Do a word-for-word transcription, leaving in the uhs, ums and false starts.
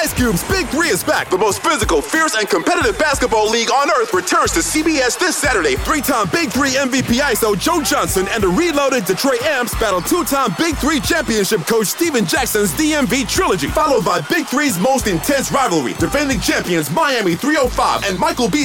Ice Cube's Big Three is back. The most physical, fierce, and competitive basketball league on earth returns to C B S this Saturday. Three-time Big Three M V P I S O Joe Johnson and the reloaded Detroit Amps battle two-time Big Three championship coach Steven Jackson's D M V trilogy, followed by Big Three's most intense rivalry, defending champions Miami three oh five and Michael B.